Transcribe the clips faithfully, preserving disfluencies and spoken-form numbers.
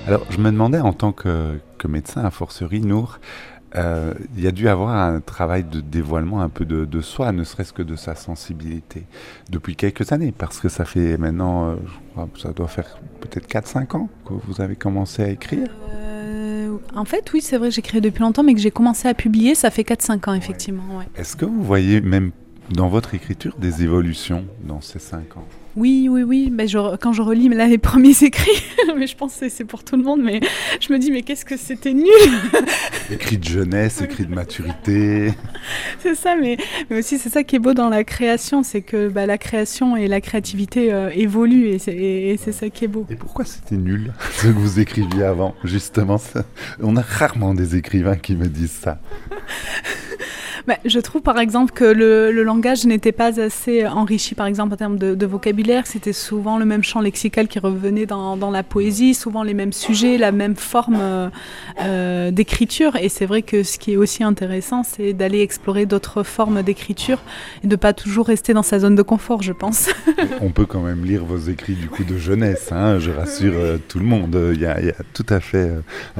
Alors, je me demandais en tant que, que médecin, a fortiori, Nour, euh, il y a dû avoir un travail de dévoilement un peu de, de soi, ne serait-ce que de sa sensibilité, depuis quelques années, parce que ça fait maintenant, euh, je crois, ça doit faire peut-être quatre cinq ans que vous avez commencé à écrire. Euh, en fait, oui, c'est vrai, j'écris depuis longtemps, mais que j'ai commencé à publier, ça fait quatre cinq ans, effectivement. Ouais. Est-ce que vous voyez même dans votre écriture des évolutions dans ces cinq ans? Oui, oui, oui. Ben, je, quand je relis là, les premiers écrits, mais je pense que c'est pour tout le monde, mais je me dis, mais qu'est-ce que c'était nul. Écrit de jeunesse, écrit de maturité. C'est ça, mais, mais aussi c'est ça qui est beau dans la création, c'est que bah, la création et la créativité euh, évoluent, et c'est, et, et c'est ça qui est beau. Et pourquoi c'était nul, ce que vous écriviez avant, justement ça, on a rarement des écrivains qui me disent ça. Bah, je trouve par exemple que le, le langage n'était pas assez enrichi, par exemple en termes de, de vocabulaire. C'était souvent le même champ lexical qui revenait dans, dans la poésie, souvent les mêmes sujets, la même forme euh, euh, d'écriture. Et c'est vrai que ce qui est aussi intéressant, c'est d'aller explorer d'autres formes d'écriture et de ne pas toujours rester dans sa zone de confort, je pense. On peut quand même lire vos écrits du coup de jeunesse, hein, je rassure euh, tout le monde. Il y a, il y a tout à fait euh,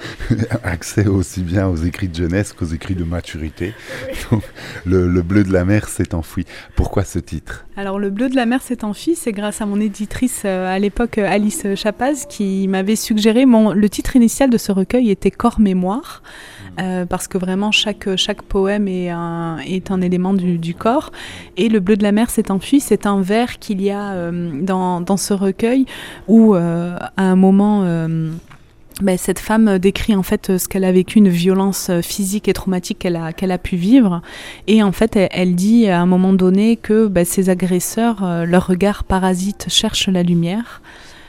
accès aussi bien aux écrits de jeunesse qu'aux écrits de maturité. Donc, le, le bleu de la mer s'est enfoui. Pourquoi ce titre ? Alors le bleu de la mer s'est enfui, c'est grâce à mon éditrice euh, à l'époque Alice Chapaz qui m'avait suggéré, mon, le titre initial de ce recueil était Corps Mémoire, euh, parce que vraiment chaque, chaque poème est un, est un élément du, du corps, et le bleu de la mer s'est enfui, c'est un vers qu'il y a euh, dans, dans ce recueil où euh, à un moment... Euh, Ben, cette femme décrit en fait ce qu'elle a vécu, une violence physique et traumatique qu'elle a, qu'elle a pu vivre. Et en fait, elle, elle dit à un moment donné que ben, ces agresseurs, euh, leur regard parasite cherche la lumière.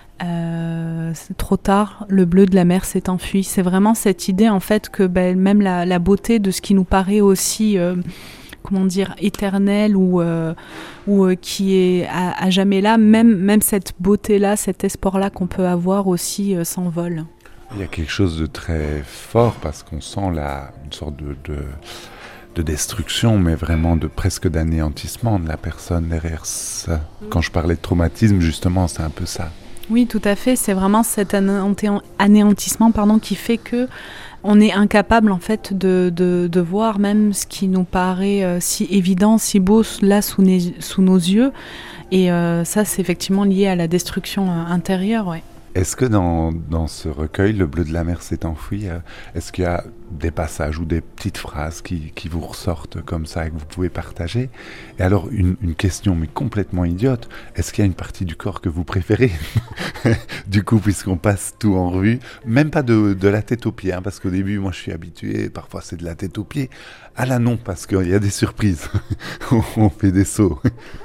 Euh, c'est trop tard, le bleu de la mer s'est enfui. C'est vraiment cette idée en fait que ben, même la, la beauté de ce qui nous paraît aussi... Euh, comment dire, éternel ou, euh, ou euh, qui est à, à jamais là, même, même cette beauté-là, cet espoir-là qu'on peut avoir aussi euh, s'envole. Il y a quelque chose de très fort parce qu'on sent là une sorte de, de, de destruction, mais vraiment de presque d'anéantissement de la personne derrière ça. Quand je parlais de traumatisme, justement, c'est un peu ça. Oui, tout à fait. C'est vraiment cet anéantissement pardon, qui fait que on est incapable en fait de, de, de voir même ce qui nous paraît euh, si évident, si beau là sous, ne- sous nos yeux. Et euh, ça, c'est effectivement lié à la destruction euh, intérieure. Ouais. Est-ce que dans, dans ce recueil, Le bleu de la mer s'est enfoui, euh, est-ce qu'il y a des passages ou des petites phrases qui, qui vous ressortent comme ça et que vous pouvez partager ? Et alors, une, une question mais complètement idiote, est-ce qu'il y a une partie du corps que vous préférez ? Du coup, puisqu'on passe tout en revue, même pas de, de la tête aux pieds, hein, parce qu'au début, moi je suis habitué, parfois c'est de la tête aux pieds. Ah là non, parce qu'il y a des surprises, on fait des sauts.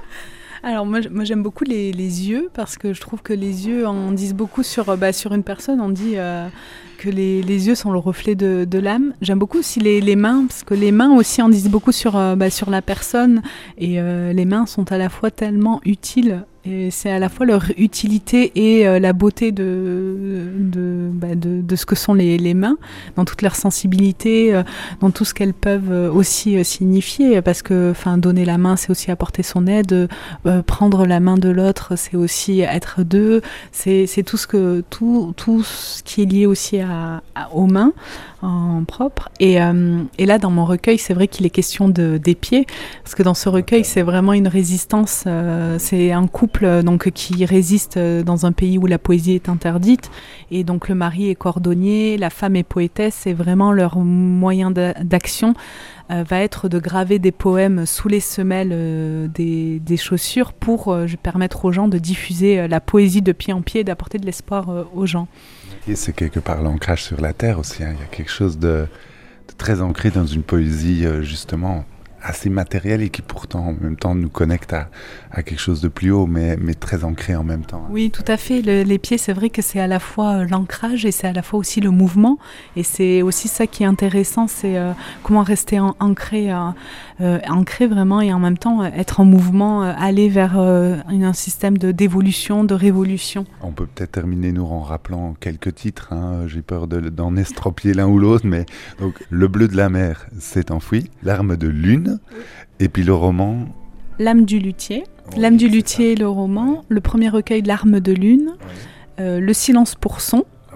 Alors moi, moi j'aime beaucoup les, les yeux parce que je trouve que les yeux en disent beaucoup sur, bah, sur une personne. On dit euh, que les, les yeux sont le reflet de, de l'âme. J'aime beaucoup aussi les, les mains parce que les mains aussi en disent beaucoup sur, euh, bah, sur la personne et euh, les mains sont à la fois tellement utiles. Et c'est à la fois leur utilité et euh, la beauté de, de, bah, de, de ce que sont les, les mains, dans toute leur sensibilité, euh, dans tout ce qu'elles peuvent euh, aussi euh, signifier. Parce que donner la main, c'est aussi apporter son aide. Euh, prendre la main de l'autre, c'est aussi être deux. C'est, c'est tout, ce que, tout, tout ce qui est lié aussi à, à, aux mains en propre. Et, euh, et là, dans mon recueil, c'est vrai qu'il est question de, des pieds. Parce que dans ce recueil, c'est vraiment une résistance. Euh, c'est un couple donc, qui résiste dans un pays où la poésie est interdite. Et donc le mari est cordonnier, la femme est poétesse. Et vraiment leur moyen d'action euh, va être de graver des poèmes sous les semelles euh, des, des chaussures pour euh, permettre aux gens de diffuser euh, la poésie de pied en pied et d'apporter de l'espoir euh, aux gens. Et c'est quelque part l'ancrage sur la terre aussi, hein. Il y a quelque chose de, de très ancré dans une poésie euh, justement assez matérielle et qui pourtant en même temps nous connecte à, à quelque chose de plus haut mais, mais très ancré en même temps. Oui, tout à fait. Le, les pieds, c'est vrai que c'est à la fois l'ancrage et c'est à la fois aussi le mouvement et c'est aussi ça qui est intéressant, c'est euh, comment rester en, ancré, euh, euh, ancré vraiment et en même temps euh, être en mouvement, euh, aller vers euh, un système de, d'évolution, de révolution. On peut peut-être terminer nous en rappelant quelques titres, hein. J'ai peur de, d'en estropier l'un ou l'autre, mais donc Le bleu de la mer s'est enfoui, Larmes de lune, et puis le roman L'âme du luthier, oui, L'âme du luthier, le roman, oui. Le premier recueil Larmes de lune, oui. euh, Le silence pour son, oui.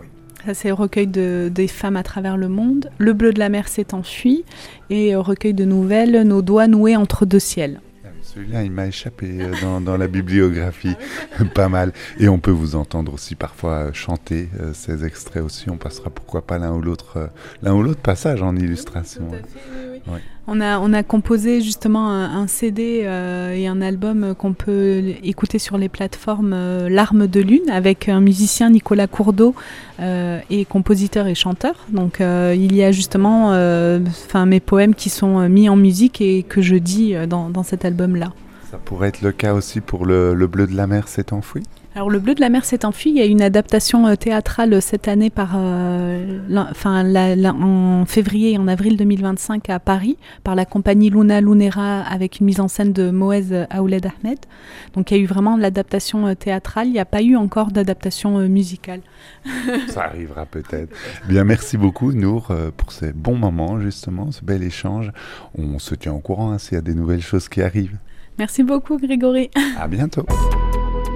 Ça, c'est recueil de, des femmes à travers le monde. Le bleu de la mer s'est enfui. Et euh, recueil de nouvelles, nos doigts noués entre deux ciels. Celui-là, il m'a échappé dans, dans la bibliographie, pas mal. Et on peut vous entendre aussi parfois chanter euh, ces extraits aussi. On passera pourquoi pas l'un ou l'autre, euh, l'un ou l'autre passage en illustration. Oui, tout à fait, oui, oui. Ouais. On a, on a composé justement un, un C D euh, et un album qu'on peut écouter sur les plateformes euh, Larmes de Lune avec un musicien Nicolas Courdeau euh, et compositeur et chanteur. Donc euh, il y a justement euh, mes poèmes qui sont mis en musique et que je dis dans, dans cet album-là. Ça pourrait être le cas aussi pour le, le bleu de la mer s'est enfoui? Alors, Le bleu de la mer s'est enfui. Il y a une adaptation euh, théâtrale cette année par, euh, la, enfin, la, la, en février et en avril deux mille vingt-cinq à Paris par la compagnie Luna Lunera avec une mise en scène de Moez Aouled Ahmed. Donc, il y a eu vraiment de l'adaptation euh, théâtrale. Il n'y a pas eu encore d'adaptation euh, musicale. Ça arrivera peut-être. Bien, merci beaucoup Nour euh, pour ces bons moments justement, ce bel échange. On se tient au courant hein, s'il y a des nouvelles choses qui arrivent. Merci beaucoup Grégory. À bientôt.